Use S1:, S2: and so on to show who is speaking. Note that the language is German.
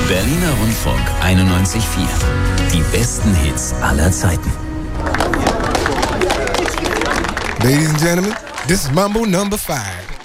S1: Berliner Rundfunk 91.4. Die besten Hits aller Zeiten.
S2: Ladies and gentlemen, this is Mambo number 5.